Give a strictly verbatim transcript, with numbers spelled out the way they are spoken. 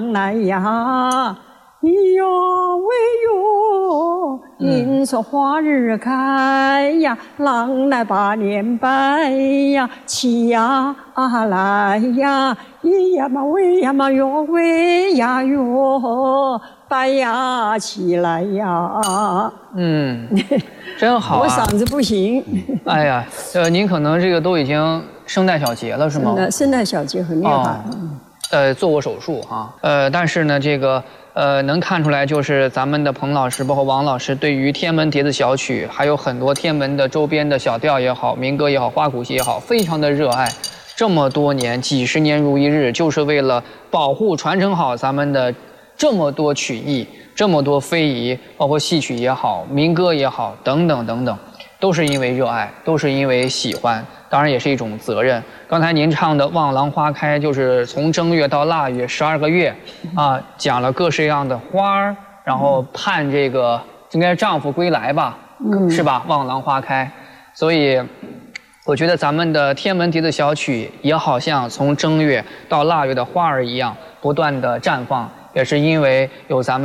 来呀，咿哟喂哟，银锁花日开呀，郎来把年拜呀，起呀来呀，咿呀嘛喂呀嘛哟喂呀哟，拜呀起来呀。 嗯，真好啊！ 我嗓子不行。 哎呀，呃，您可能这个都已经声带小结了是吗？ 声带小结很厉害。哦、 呃，做过手术哈，呃，但是呢，这个呃，能看出来就是咱们的彭老师，包括王老师，对于天门笛子小曲，还有很多天门的周边的小调也好，民歌也好，花鼓戏也好，非常的热爱。这么多年，几十年如一日，就是为了保护、传承好咱们的这么多曲艺，这么多非遗，包括戏曲也好，民歌也好，等等等等，都是因为热爱，都是因为喜欢。当然也是一种责任。刚才您唱的《望郎花开》，就是从正月到腊月十二个月，啊，讲了各式各样的花儿，然后盼这个应该是丈夫归来吧，嗯、是吧？望郎花开，所以我觉得咱们的天门笛子小曲也好像从正月到腊月的花儿一样，不断的绽放，也是因为有咱们。